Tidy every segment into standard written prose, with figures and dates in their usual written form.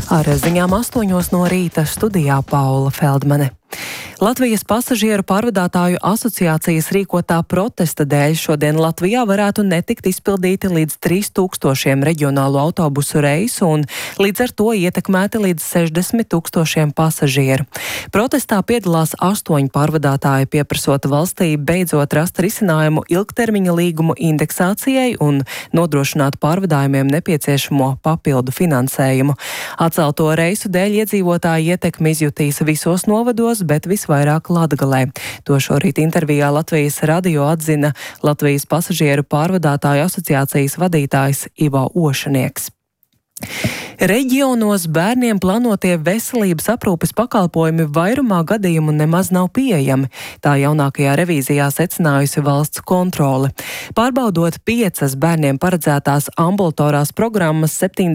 Ar ziņām 8 no rīta studijā Paula Feldmane. Latvijas pasažieru pārvadātāju asociācijas rīkotā protesta dēļ šodien Latvijā varētu netikt izpildīti līdz 3000 reģionālu autobusu reisu un līdz ar to ietekmēti līdz 60 000 pasažieru. Protestā piedalās 8 pārvadātāji, pieprasot valstī beidzot rast risinājumu ilgtermiņa līgumu indeksācijai un nodrošināt pārvadājumiem nepieciešamo papildu finansējumu. Atcelto reisu dēļ iedzīvotāji ietekmi izjutīs visos novados, bet visvairāk Latgalē. To šorīt intervijā Latvijas radio atzina Latvijas pasažieru pārvadātāju asociācijas vadītājs Ivo Ošanieks. Reģionos bērniem plānotie veselības aprūpes pakalpojumi vairumā gadījumu nemaz nav pieejami. Tā jaunākajā revīzijā secinājusi valsts kontrole. Pārbaudot 5 bērniem paredzētās ambulatorās programmas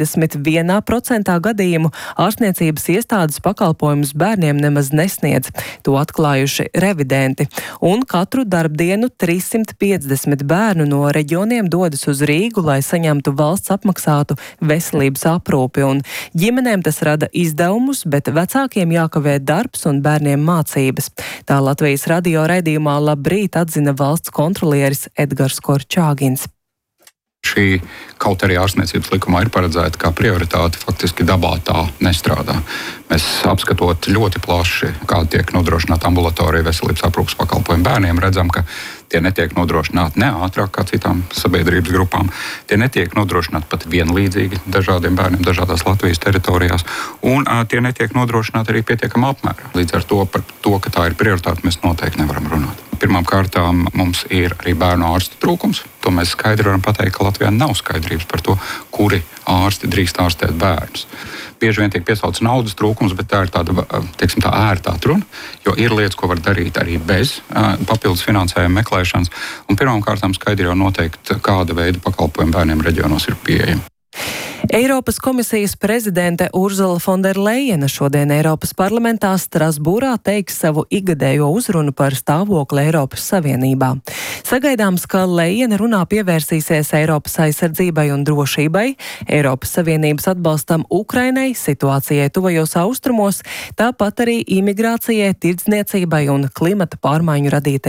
71% gadījumu ārstniecības iestādes pakalpojumus bērniem nemaz nesniedz. To atklājuši revidenti. Un katru darbdienu 350 bērnu no reģioniem dodas uz Rīgu, lai saņemtu valsts apmaksātu veselības aprūpi. Un ģimenēm tas rada izdevumus, bet vecākiem jākavē darbs un bērniem mācības. Tā Latvijas radio raidījumā Labrīt atzina valsts kontrolieris Edgars Korčāgins. Šī kaut arī ārstniecības likumā ir paredzēta kā prioritāte, faktiski dabā tā nestrādā. Mēs apskatot ļoti plaši, kā tiek nodrošināta ambulatorija veselības aprūpes pakalpojumi bērniem, redzam, ka tie netiek nodrošināti ne ātrāk kā citām sabiedrības grupām. Tie netiek nodrošināti pat vienlīdzīgi dažādiem bērniem dažādās Latvijas teritorijās, un tie netiek nodrošināti arī pietiekamā apmērā. Līdz ar to par to, ka tā ir prioritāte, mēs noteikti nevaram runāt. Pirmām kārtām mums ir arī bērnu ārstu trūkums. To mēs skaidri varam pateikt, ka Latvijā nav skaidrības par to, kuri ārsti drīkst ārstēt bērnus. Bieži vien tiek piesaucts naudas trūkums, bet tā ir tāda, teiksim, tā ērtā atruna, jo ir lietas, ko var darīt arī bez papildus finansējuma meklēšanas. Un pirmām kārtām skaidri jau noteikt, kāda veida pakalpojumi bērniem reģionos ir pieejami. Eiropas komisijas prezidente Urzula Fonderlejena šodien Eiropas parlamentā Strasbūrā teiks savu ikgadējo uzrunu par stāvokli Eiropas Savienībā. Sagaidāms, ka Lejena runā pievērsīsies Eiropas aizsardzībai un drošībai, Eiropas Savienības atbalstam Ukrainai, situācijai tuvajos austrumos, tāpat arī imigrācijai, tirdzniecībai un klimata pārmaiņu radītajai